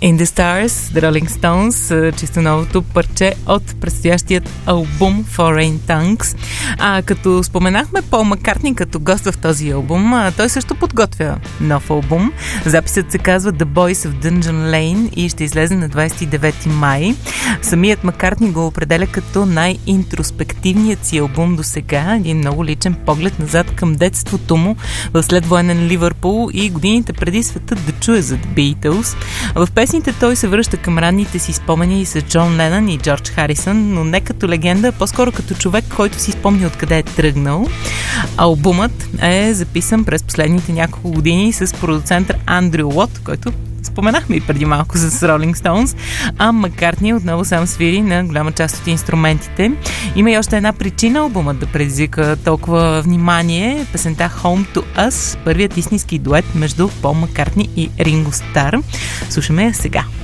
In the Stars, The Rolling Stones, чисто новото парче от предстоящият албум Foreign Tongues. Като споменахме Пол Маккартни като гост в този албум, той също подготвя нов албум. Записът се казва The Boys of Dungeon Lane и ще излезе на 29 май. Самият Маккартни го определя като най-интроспективният си албум до сега. Един много личен поглед назад към детството му в следвоенен Ливърпул и годините преди светът да чуе за The Beatles. В песните той се връща към ранните си спомени с Джон Ленън и Джордж Харисън, но не като легенда, а по-скоро като човек, който си спомни откъде е тръгнал. Албумът е записан през последните няколко години с продуцент Андрю Уот, който споменахме и преди малко с Rolling Stones, а Маккартни отново сам свири на голяма част от инструментите. Има и още една причина албумът да предизвика толкова внимание. Песента Home to Us, първият истински дует между Пол Маккартни и Ринго Стар. Слушаме я сега.